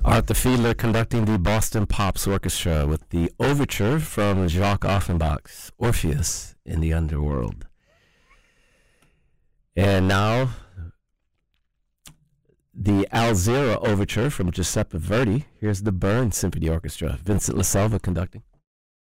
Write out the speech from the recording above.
Arthur Fiedler conducting the Boston Pops Orchestra with the overture from Jacques Offenbach's Orpheus in the Underworld. And now, the Alzira overture from Giuseppe Verdi. Here's the Bern Symphony Orchestra. Vincent LaSelva conducting.